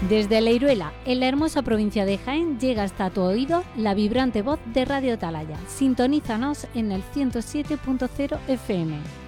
Desde Leiruela, en la hermosa provincia de Jaén, llega hasta tu oído la vibrante voz de Radio Atalaya. Sintonízanos en el 107.0 FM.